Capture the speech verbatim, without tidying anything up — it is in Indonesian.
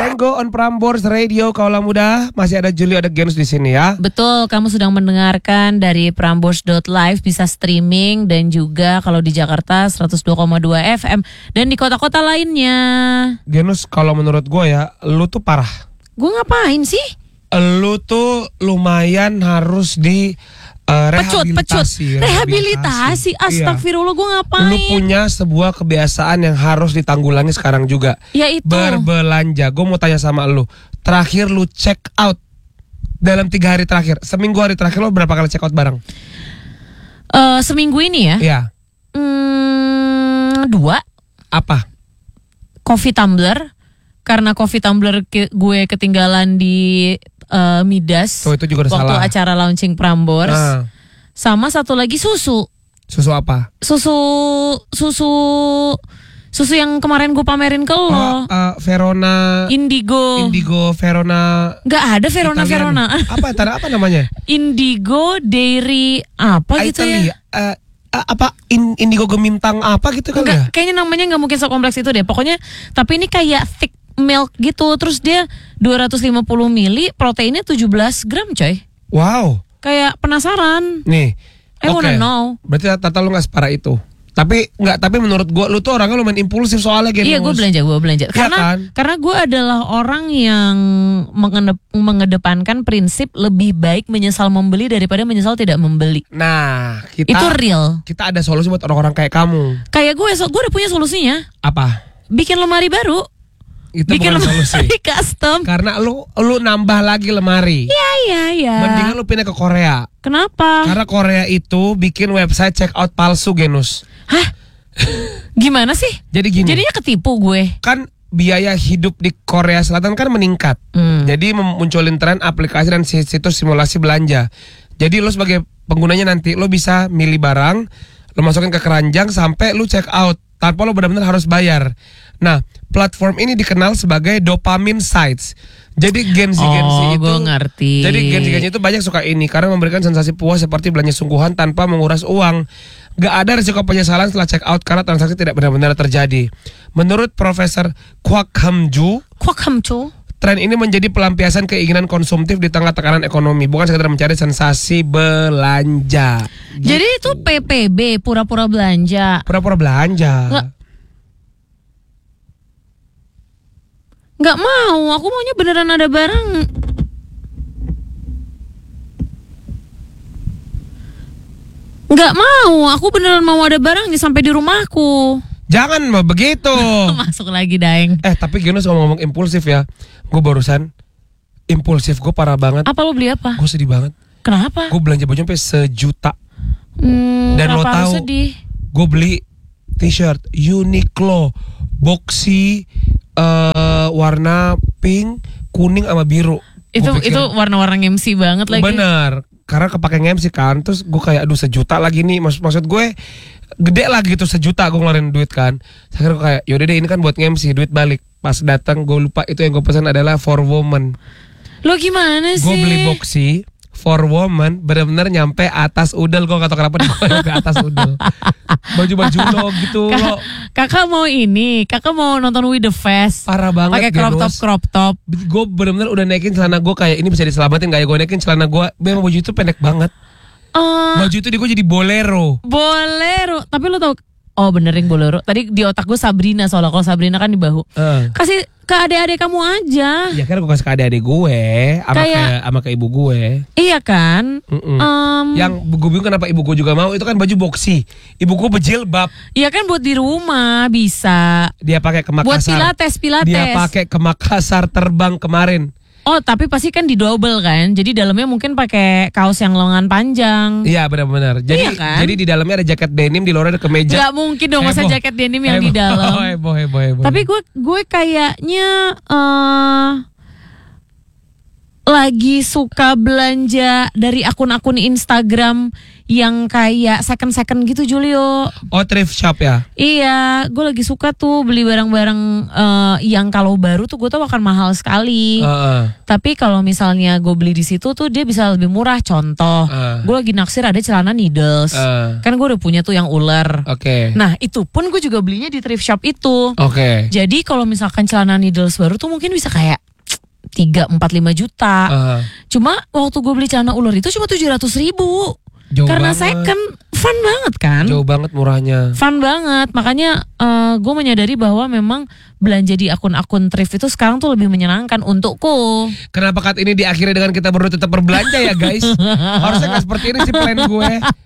Tenggo on Prambors Radio Kaula Muda. Masih ada Julio, ada Genus di sini ya. Betul, kamu sedang mendengarkan dari prambors dot live, bisa streaming dan juga kalau di Jakarta seratus dua koma dua F M dan di kota-kota lainnya. Genus, kalau menurut gue ya, lu tuh parah. Gue ngapain sih? Lu tuh lumayan harus di uh, Pecut, pecut. rehabilitasi. Rehabilitasi, astagfirullah, gue ngapain? Lu punya sebuah kebiasaan yang harus ditanggulangi sekarang juga. Yaitu berbelanja. Gue mau tanya sama lu, terakhir lu check out dalam tiga hari terakhir, seminggu hari terakhir lo berapa kali check out barang? Uh, seminggu ini ya? Iya. Hmm, dua. Apa? Coffee tumbler. Karena coffee tumbler ke, gue ketinggalan di uh, Midas. Tuh, itu juga udah waktu salah. acara launching Prambors. Nah. Sama satu lagi susu. Susu apa? Susu susu susu yang kemarin gue pamerin ke lo. Oh, uh, Verona. Indigo. Indigo Verona. Gak ada Verona Italian. Verona. Apa tanda apa namanya? Indigo Dairy apa gitu Italia. ya? Uh, uh, apa in, Indigo Gemintang apa gitu kali ya? Enggak, kayaknya namanya nggak mungkin sekompleks itu deh. Pokoknya tapi ini kayak thick milk gitu. Terus dia dua ratus lima puluh mililiter, proteinnya tujuh belas gram coy. Wow. Kayak penasaran. Nih. I Oke. wanna know. Berarti Tata lu gak separah itu. Tapi nggak, tapi menurut gua lu tuh orangnya lumayan impulsif soalnya gitu. Iya, gue belanja, gue belanja. Ya Karena kan? karena gue adalah orang yang mengenep, mengedepankan prinsip lebih baik menyesal membeli daripada menyesal tidak membeli. Nah, kita Itu real. Kita ada solusi buat orang-orang kayak kamu. Kayak gue, so, gue udah punya solusinya. Apa? Bikin lemari baru. Itu Bikin bukan solusi. lemari custom. Karena lu lu nambah lagi lemari. Iya, iya, iya. Mendingan lu pindah ke Korea. Kenapa? Karena Korea itu bikin website check out palsu, Genus. Hah? Gimana sih? Jadi gini. Jadinya ketipu gue. Kan biaya hidup di Korea Selatan kan meningkat. Hmm. Jadi memunculin tren aplikasi dan situs simulasi belanja. Jadi lu sebagai penggunanya nanti lu bisa milih barang, lu masukin ke keranjang sampai lu check out tanpa lu benar-benar harus bayar. Nah, platform ini dikenal sebagai dopamine sites. Jadi gensi-gensi Oh, itu gue ngerti. Jadi gensi-gensi itu banyak suka ini karena memberikan sensasi puas seperti belanja sungguhan tanpa menguras uang. Gak ada risiko penyesalan setelah check out karena transaksi tidak benar-benar terjadi. Menurut Profesor Kwak Ham-ju, Kwak Ham-ju, tren ini menjadi pelampiasan keinginan konsumtif di tengah tekanan ekonomi, bukan sekedar mencari sensasi belanja. Jadi itu P P B, pura-pura belanja. Pura-pura belanja. Nggak. Nggak mau, aku maunya beneran ada barang. Nggak mau, aku beneran mau ada barangnya sampai di rumahku. Jangan mah begitu. Masuk lagi, Daeng. Eh tapi Genus ngomong-ngomong impulsif ya, gue barusan impulsif, gue parah banget. Apa lo beli apa? Gue sedih banget. Kenapa? Gue belanja baju sampai sejuta. Hmm, Dan lo kenapa harus tahu, sedih? gue beli t-shirt Uniqlo, boxy, uh, warna pink, kuning sama biru. Itu Gua pikir, itu warna-warna M C banget lagi. bener, karena kepake nge-M C kan. Terus gue kayak aduh sejuta lagi nih. Maksud, maksud gue gede lah gitu, sejuta gue ngeluarin duit kan. Saya kira kayak yaudah deh ini kan buat nge-M C, duit balik. Pas datang gue lupa itu yang gue pesan adalah for woman. Lo gimana sih? Gue beli boxy for woman, benar-benar nyampe atas udel. Gue gak tau kenapa di nyampe atas udel. Baju-baju lo gitu Kak- lo. Kakak mau ini, kakak mau nonton With The Fest. Parah banget. Pakai crop top, Genus. crop top. Gue benar-benar udah naikin celana gue kayak ini bisa diselamatin gak ya. Gue naikin celana gue, memang baju itu pendek banget. Eh, Baju itu di gue jadi bolero. bolero. Tapi lo tau, oh benerin bolero. Tadi di otak gue Sabrina, soalnya kalau Sabrina kan di bahu. Eh. Kasih ke adik-adik kamu aja. Ya kan gue kasih ke adik-adik gue sama Kayak- ke sama ke ibu gue. Iya kan? Mm-mm. Em, Yang gue bingung kenapa ibu gue juga mau, itu kan baju boxy. Ibu gue berjilbab, Iya kan buat di rumah bisa. dia pakai ke Buat Makassar. pilates, pilates. Dia pakai ke Makassar terbang kemarin. Oh tapi pasti kan di double kan. Jadi dalamnya mungkin pakai kaos yang lengan panjang. Iya benar-benar. Jadi Iya kan? jadi di dalamnya ada jaket denim, di luarnya ada kemeja. Gak mungkin dong masa Heboh. jaket denim yang Heboh. di dalam. Heboh, heboh, heboh. Tapi gue gue kayaknya eh lagi suka belanja dari akun-akun Instagram yang kayak second-second gitu, Julio. Oh, thrift shop ya? Iya, gue lagi suka tuh beli barang-barang uh, yang kalau baru tuh gue tau akan mahal sekali. Uh, uh. Tapi kalau misalnya gue beli di situ tuh dia bisa lebih murah. Contoh, Uh. gue lagi naksir ada celana needles. Uh. Kan gue udah punya tuh yang ular. Oke. Okay. Nah itu pun gue juga belinya di thrift shop itu. Oke. Okay. Jadi kalau misalkan celana needles baru tuh mungkin bisa kayak tiga, empat, lima juta. Uh. Cuma waktu gue beli celana ular itu cuma tujuh ratus ribu. Jauh Karena banget. second, fun banget kan? Jauh banget murahnya. Fun banget, makanya uh, gue menyadari bahwa memang belanja di akun-akun thrift itu sekarang tuh lebih menyenangkan untukku. Kenapa kat ini diakhiri dengan kita berdua tetap berbelanja ya guys? Harusnya gak seperti ini sih plan gue.